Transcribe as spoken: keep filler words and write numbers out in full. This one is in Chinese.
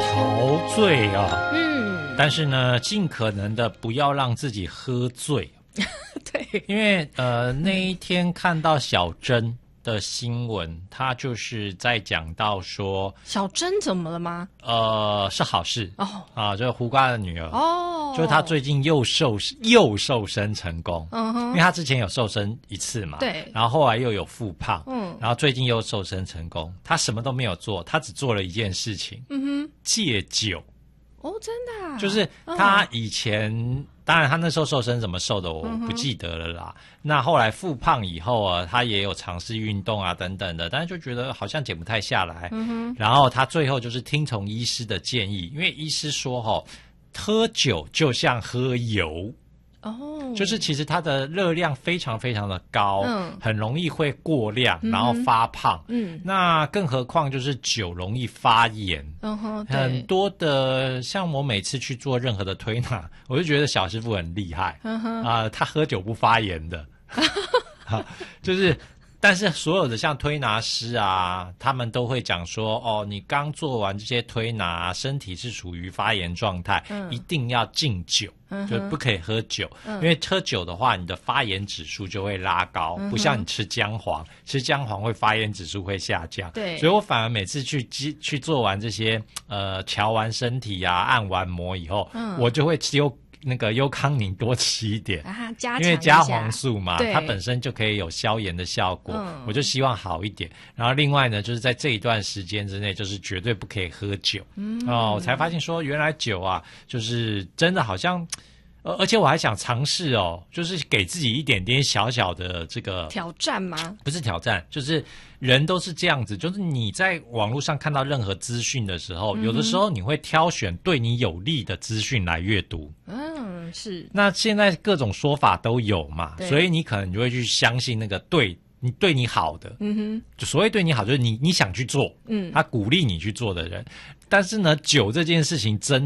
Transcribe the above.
陶醉啊， 嗯， 但是呢，尽可能的不要让自己喝醉。 对， 因为呃那一天看到小珍的新闻，他就是在讲到说， 小珍怎么了吗？ 呃是好事哦啊，就是胡瓜的女儿哦， 就是她最近又瘦又瘦身成功， 嗯哼， 因为她之前有瘦身一次嘛， 对然后后来又有复胖， 嗯然后最近又瘦身成功，她什么都没有做，她只做了一件事情， 嗯哼， 戒酒。 哦，真的、啊， 就是他以前，嗯、当然他那时候瘦身怎么瘦的我不记得了啦。嗯、那后来复胖以后啊，他也有尝试运动啊等等的，但是就觉得好像减不太下来。嗯哼，然后他最后就是听从医师的建议，因为医师说哈、哦，喝酒就像喝油。哦，就是其实它的热量非常非常的高，嗯，很容易会过量，嗯、然后发胖，嗯，那更何况就是酒容易发炎，嗯哼，很多的像我每次去做任何的推拿，我就觉得小师傅很厉害，嗯哼，啊、呃，他喝酒不发炎的，就是。但是所有的像推拿师啊，他们都会讲说，哦，你刚做完这些推拿，身体是处于发炎状态，嗯、一定要禁酒，嗯、就不可以喝酒，嗯、因为喝酒的话，你的发炎指数就会拉高，嗯、不像你吃姜黄，吃姜黄会发炎指数会下降。对，所以我反而每次去去做完这些呃调完身体啊，按完摩以后，嗯、我就会丢。那个优康宁多吃一点， 啊、加因为加黄素嘛，它本身就可以有消炎的效果，嗯、我就希望好一点。然后另外呢，就是在这一段时间之内，就是绝对不可以喝酒。嗯、哦，我才发现说，原来酒啊，就是真的好像。呃，而且我还想尝试哦，就是给自己一点点小小的这个挑战吗？ 不是挑战，就是人都是这样子，就是你在网络上看到任何资讯的时候，嗯、有的时候你会挑选对你有利的资讯来阅读。 嗯，是。那现在各种说法都有嘛，所以你可能就会去相信那个对你对你好的。嗯哼，就所谓对你好，就是你你想去做，嗯，他鼓励你去做的人。但是呢，酒这件事情真。